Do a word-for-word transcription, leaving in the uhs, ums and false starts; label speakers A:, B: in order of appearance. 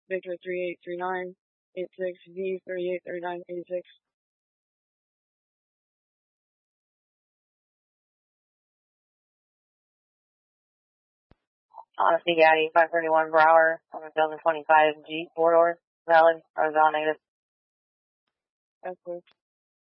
A: Victor three eight three nine, eight six V thirty-eight thirty-nine eighty-six.
B: Honesty Gaddy, five thirty-one per hour, on the two thousand twenty-five G, four door, valid, horizontal negative.
A: That's good.